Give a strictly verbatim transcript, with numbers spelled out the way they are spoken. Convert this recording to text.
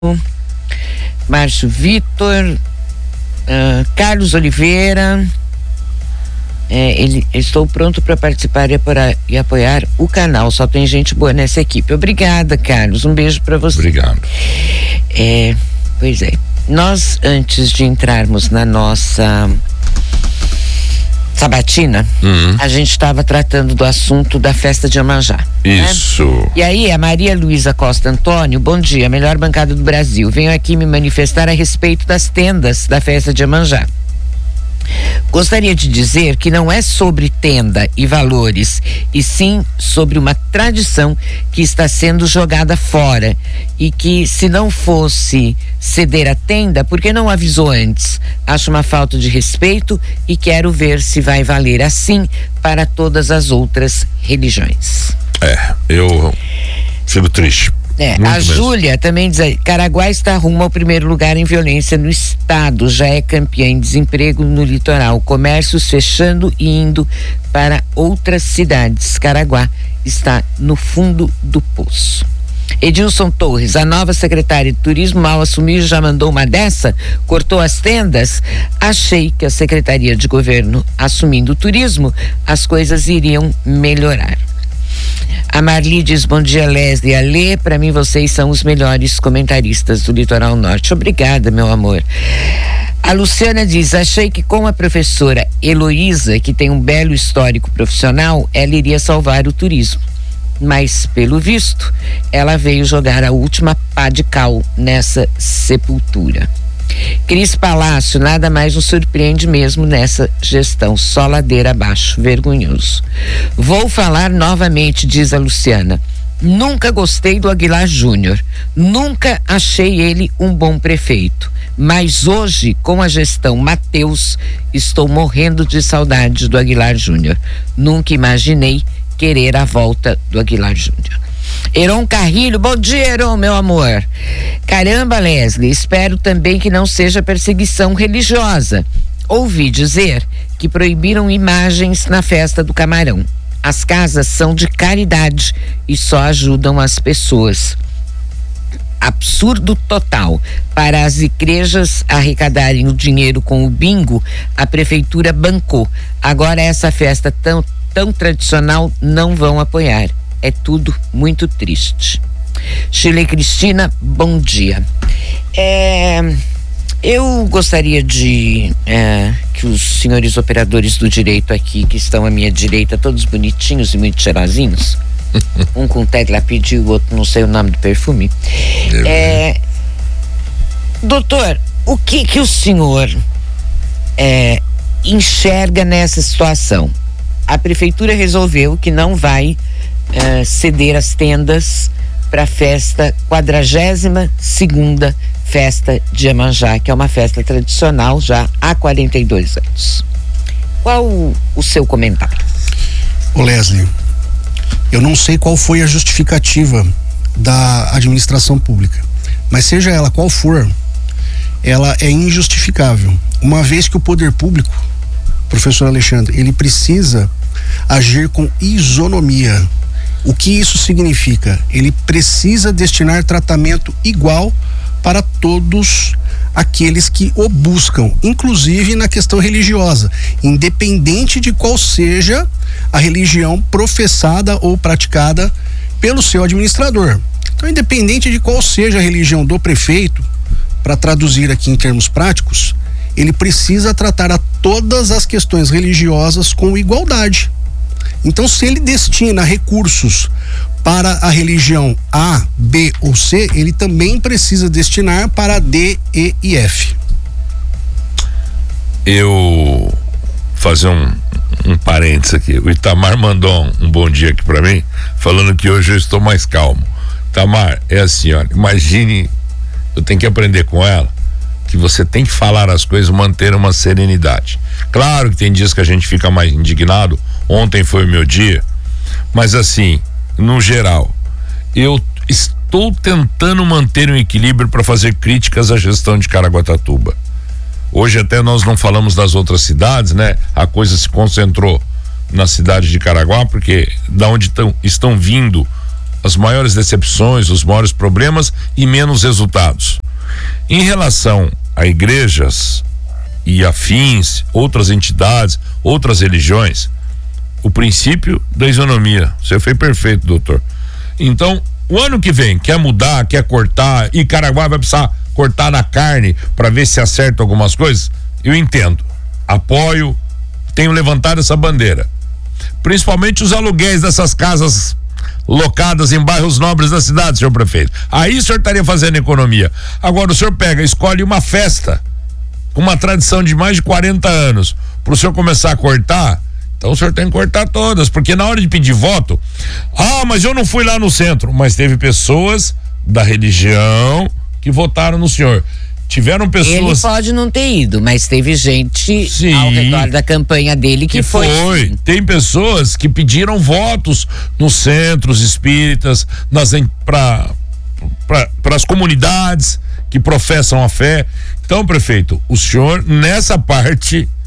Márcio Vitor, uh, Carlos Oliveira. É, ele, estou pronto para participar e, apora, e apoiar o canal. Só tem gente boa nessa equipe. Obrigada, Carlos. Um beijo para você. Obrigado. É, pois é. Nós, antes de entrarmos na nossa sabatina, uhum. a gente estava tratando do assunto da festa de Iemanjá. Isso. Né? E aí, a Maria Luísa Costa Antônio, bom dia, melhor bancada do Brasil. Venho aqui me manifestar a respeito das tendas da festa de Iemanjá. Gostaria de dizer que não é sobre tenda e valores, e sim sobre uma tradição que está sendo jogada fora e que, se não fosse ceder a tenda, por que não avisou antes? Acho uma falta de respeito e quero ver se vai valer assim para todas as outras religiões. É, eu fico triste. É, a Júlia também diz aí, Caraguá está rumo ao primeiro lugar em violência no estado, já é campeã em desemprego no litoral, comércios fechando e indo para outras cidades. Caraguá está no fundo do poço. Edilson Torres, a nova secretária de turismo mal assumiu e já mandou uma dessa, cortou as tendas. Achei que a secretaria de governo assumindo o turismo, as coisas iriam melhorar. A Marli diz, bom dia, Leslie, Alê, para mim vocês são os melhores comentaristas do Litoral Norte. Obrigada, meu amor. A Luciana diz, achei que com a professora Heloísa, que tem um belo histórico profissional, ela iria salvar o turismo. Mas, pelo visto, ela veio jogar a última pá de cal nessa sepultura. Cris Palácio, nada mais nos surpreende mesmo nessa gestão, só ladeira abaixo, vergonhoso. Vou falar novamente, diz a Luciana, nunca gostei do Aguilar Júnior, nunca achei ele um bom prefeito, mas hoje, com a gestão Mateus, estou morrendo de saudade do Aguilar Júnior. Nunca imaginei querer a volta do Aguilar Júnior. Heron Carrilho, bom dia, Heron, meu amor. Caramba, Leslie, espero também que não seja perseguição religiosa. Ouvi dizer que proibiram imagens na festa do Camarão. As casas são de caridade e só ajudam as pessoas. Absurdo total. Para as igrejas arrecadarem o dinheiro com o bingo, a prefeitura bancou. Agora essa festa tão, tão tradicional não vão apoiar. É tudo muito triste. Shirley Cristina, bom dia. É, eu gostaria de é, que os senhores operadores do direito aqui, que estão à minha direita, todos bonitinhos e muito cheirosinhos, um com Teglapid e o outro não sei o nome do perfume. É, doutor, o que que o senhor é, enxerga nessa situação? A prefeitura resolveu que não vai Uh, ceder as tendas para a festa, quadragésima segunda festa de Iemanjá, que é uma festa tradicional já há quarenta e dois anos. Qual o, o seu comentário? Ô Leslie, eu não sei qual foi a justificativa da administração pública, mas seja ela qual for, ela é injustificável, uma vez que o poder público, professor Alexandre, ele precisa agir com isonomia. O que isso significa? Ele precisa destinar tratamento igual para todos aqueles que o buscam, inclusive na questão religiosa, independente de qual seja a religião professada ou praticada pelo seu administrador. Então, independente de qual seja a religião do prefeito, para traduzir aqui em termos práticos, ele precisa tratar a todas as questões religiosas com igualdade. Então, se ele destina recursos para a religião A, B ou C, ele também precisa destinar para D, E e F. Eu fazer um, um parênteses aqui. O Itamar mandou um, um bom dia aqui para mim, falando que hoje eu estou mais calmo. Itamar, é assim, olha, imagine, eu tenho que aprender com ela, que você tem que falar as coisas, manter uma serenidade. Claro que tem dias que a gente fica mais indignado. Ontem foi o meu dia, mas assim, no geral, eu estou tentando manter um equilíbrio para fazer críticas à gestão de Caraguatatuba. Hoje até nós não falamos das outras cidades, né? A coisa se concentrou na cidade de Caraguá, porque da onde tão, estão vindo as maiores decepções, os maiores problemas e menos resultados. Em relação a igrejas e afins, outras entidades, outras religiões, o princípio da isonomia. Você foi perfeito, doutor. Então, o ano que vem, quer mudar, quer cortar, e Caraguá vai precisar cortar na carne para ver se acerta algumas coisas, eu entendo, apoio, tenho levantado essa bandeira. Principalmente os aluguéis dessas casas locadas em bairros nobres da cidade, senhor prefeito. Aí o senhor estaria fazendo economia. Agora o senhor pega, escolhe uma festa com uma tradição de mais de quarenta anos para o senhor começar a cortar. Então o senhor tem que cortar todas, porque na hora de pedir voto, ah, mas eu não fui lá no centro, mas teve pessoas da religião que votaram no senhor. Tiveram pessoas... Ele pode não ter ido, mas teve gente sim, ao redor da campanha dele que, que foi. foi. Tem pessoas que pediram votos nos centros espíritas, nas para para as comunidades que professam a fé. Então, prefeito, o senhor nessa parte